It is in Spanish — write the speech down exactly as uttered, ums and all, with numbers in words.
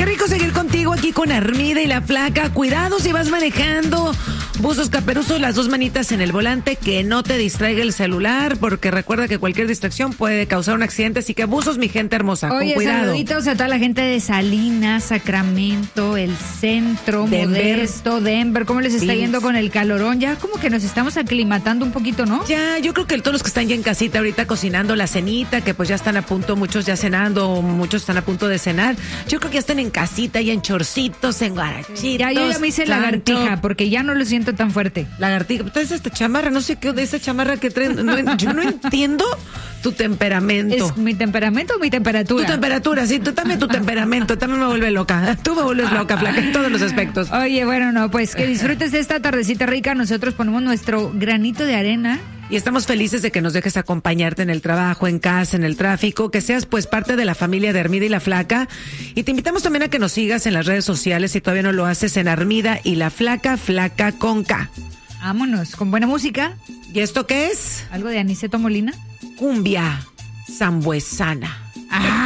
Qué rico seguir contigo aquí con Armida y la Flaca. Cuidado si vas manejando. Buzos, caperuzos, las dos manitas en el volante, que no te distraiga el celular, porque recuerda que cualquier distracción puede causar un accidente, así que buzos, mi gente hermosa, Oye, con cuidado. saluditos a toda la gente de Salinas, Sacramento, el centro, Denver. Modesto, Denver. ¿Cómo les está Sí. yendo con el calorón? Ya como que nos estamos aclimatando un poquito, ¿no? Ya, yo creo que todos los que están ya en casita ahorita cocinando la cenita, que pues ya están a punto, muchos ya cenando, muchos están a punto de cenar. Yo creo que ya están en casita, ya en chorcitos, en guarachitos. Ya, yo ya me hice tanto. lagartija, porque ya no lo siento tan fuerte. Lagartija, traes esta chamarra, no sé qué de esa chamarra que traes. No, yo no entiendo tu temperamento. ¿Es mi temperamento o mi temperatura? Tu temperatura, sí, tú también tu temperamento, también me vuelve loca. Tú me vuelves loca, Flaca, en todos los aspectos. Oye, bueno, no, pues que disfrutes de esta tardecita rica. Nosotros ponemos nuestro granito de arena. Y estamos felices de que nos dejes acompañarte en el trabajo, en casa, en el tráfico, que seas pues parte de la familia de Armida y la Flaca. Y te invitamos también a que nos sigas en las redes sociales, si todavía no lo haces, en Armida y la Flaca, Flaca con K. Vámonos, con buena música. ¿Y esto qué es? Algo de Aniceto Molina. Cumbia zambuesana. Ah,